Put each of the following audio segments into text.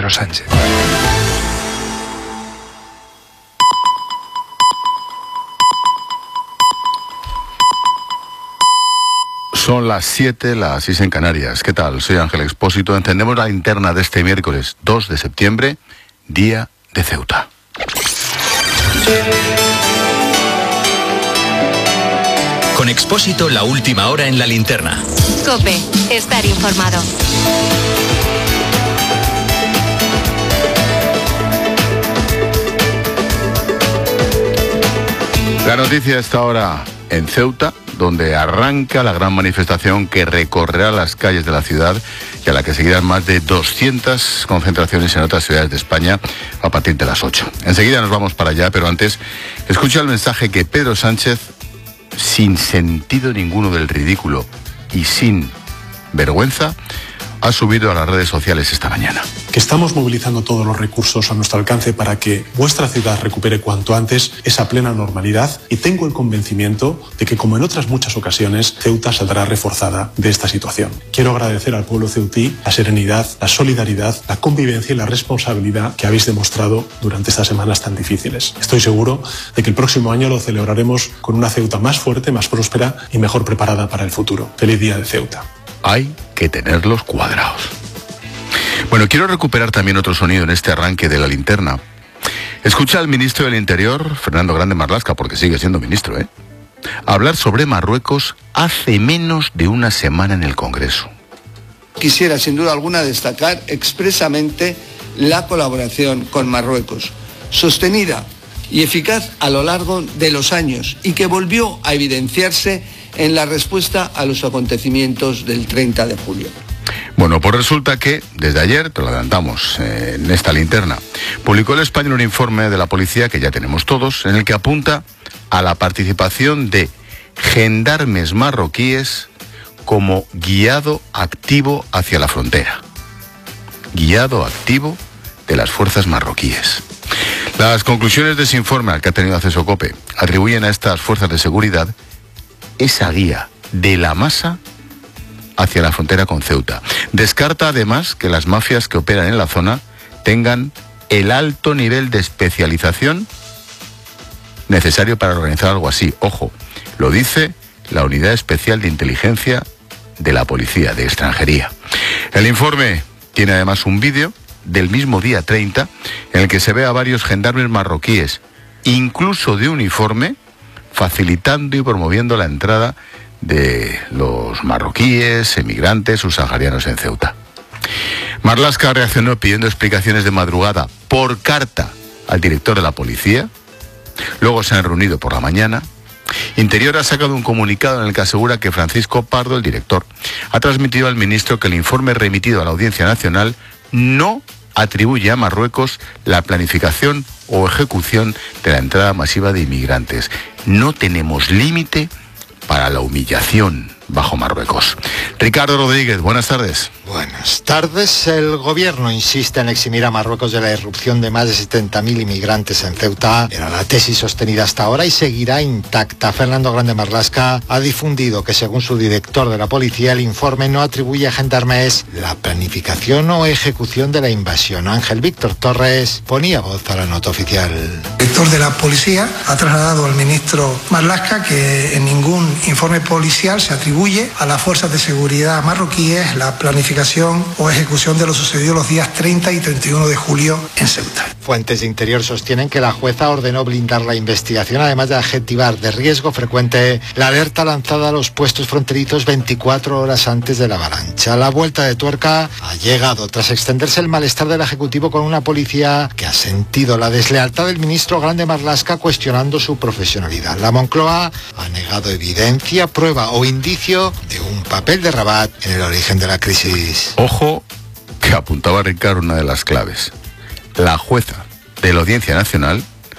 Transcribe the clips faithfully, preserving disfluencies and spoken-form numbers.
Pedro Sánchez. Son las siete, las seis en Canarias. ¿Qué tal? Soy Ángel Expósito. Encendemos la linterna de este miércoles dos de septiembre, día de Ceuta. Con Expósito, la última hora en la linterna. COPE, estar informado. La noticia está ahora en Ceuta, donde arranca la gran manifestación que recorrerá las calles de la ciudad y a la que seguirán más de doscientas concentraciones en otras ciudades de España a partir de las ocho. Enseguida nos vamos para allá, pero antes, escucha el mensaje que Pedro Sánchez, sin sentido ninguno del ridículo y sin vergüenza, ha subido a las redes sociales esta mañana. Que estamos movilizando todos los recursos a nuestro alcance para que vuestra ciudad recupere cuanto antes esa plena normalidad, y tengo el convencimiento de que, como en otras muchas ocasiones, Ceuta saldrá reforzada de esta situación. Quiero agradecer al pueblo ceutí la serenidad, la solidaridad, la convivencia y la responsabilidad que habéis demostrado durante estas semanas tan difíciles. Estoy seguro de que el próximo año lo celebraremos con una Ceuta más fuerte, más próspera y mejor preparada para el futuro. Feliz día de Ceuta. Hay que tenerlos cuadrados. Bueno, quiero recuperar también otro sonido en este arranque de la linterna. Escucha al ministro del Interior, Fernando Grande Marlaska, porque sigue siendo ministro, ¿eh?, hablar sobre Marruecos hace menos de una semana en el Congreso. Quisiera, sin duda alguna, destacar expresamente la colaboración con Marruecos, sostenida y eficaz a lo largo de los años, y que volvió a evidenciarse en la respuesta a los acontecimientos del treinta de julio. Bueno, pues resulta que desde ayer, te lo adelantamos eh, en esta linterna, publicó El Español un informe de la policía que ya tenemos todos, en el que apunta a la participación de gendarmes marroquíes como guiado activo hacia la frontera. Guiado activo de las fuerzas marroquíes. Las conclusiones de ese informe al que ha tenido acceso COPE atribuyen a estas fuerzas de seguridad esa guía de la masa hacia la frontera con Ceuta. Descarta además que las mafias que operan en la zona tengan el alto nivel de especialización necesario para organizar algo así. Ojo, lo dice la Unidad Especial de Inteligencia de la Policía de Extranjería. El informe tiene además un vídeo del mismo día treinta en el que se ve a varios gendarmes marroquíes, incluso de uniforme, facilitando y promoviendo la entrada de los marroquíes, emigrantes subsaharianos en Ceuta. Marlaska reaccionó pidiendo explicaciones de madrugada por carta al director de la policía. Luego se han reunido por la mañana. Interior ha sacado un comunicado en el que asegura que Francisco Pardo, el director, ha transmitido al ministro que el informe remitido a la Audiencia Nacional no atribuye a Marruecos la planificación o ejecución de la entrada masiva de inmigrantes. No tenemos límite para la humillación bajo Marruecos. Ricardo Rodríguez, buenas tardes. Buenas tardes. El gobierno insiste en eximir a Marruecos de la irrupción de más de setenta mil inmigrantes en Ceuta. Era la tesis sostenida hasta ahora y seguirá intacta. Fernando Grande Marlaska ha difundido que, según su director de la policía, el informe no atribuye a gendarmes la planificación o ejecución de la invasión. Ángel Víctor Torres ponía voz a la nota oficial. El director de la policía ha trasladado al ministro Marlaska que en ningún informe policial se atribuye a las fuerzas de seguridad marroquíes la planificación o ejecución de lo sucedido los días treinta y treinta y uno de julio en Ceuta. Fuentes de Interior sostienen que la jueza ordenó blindar la investigación, además de adjetivar de riesgo frecuente la alerta lanzada a los puestos fronterizos veinticuatro horas antes de la avalancha. La vuelta de tuerca ha llegado tras extenderse el malestar del Ejecutivo con una policía que ha sentido la deslealtad del ministro Grande Marlaska, cuestionando su profesionalidad. La Moncloa ha negado evidencia, prueba o indicio de un papel de Rabat en el origen de la crisis. Ojo, que apuntaba Ricardo una de las claves. La jueza de la Audiencia Nacional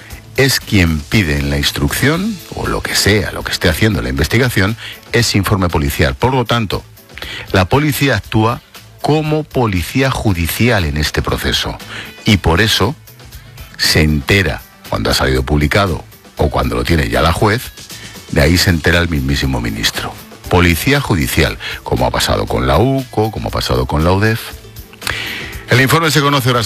es quien pide en la instrucción, o lo que sea, lo que esté haciendo la investigación, ese informe policial. Por lo tanto, la policía actúa como policía judicial en este proceso. Y por eso se entera, cuando ha salido publicado o cuando lo tiene ya la juez, de ahí se entera el mismísimo ministro. Policía judicial, como ha pasado con la U C O, como ha pasado con la U D E F. El informe se conoce ahora